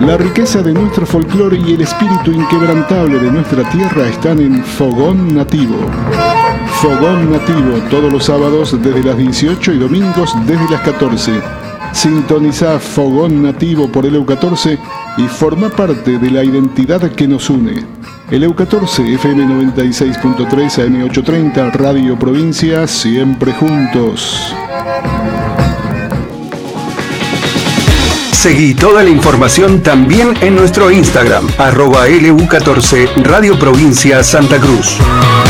La riqueza de nuestro folclore y el espíritu inquebrantable de nuestra tierra están en Fogón Nativo. Fogón Nativo, todos los sábados desde las 18 y domingos desde las 14. Sintoniza Fogón Nativo por el EU14 y forma parte de la identidad que nos une. El EU14, FM 96.3, AM 830, Radio Provincia, siempre juntos. Seguí toda la información también en nuestro Instagram, @LU14 Radio Provincia Santa Cruz.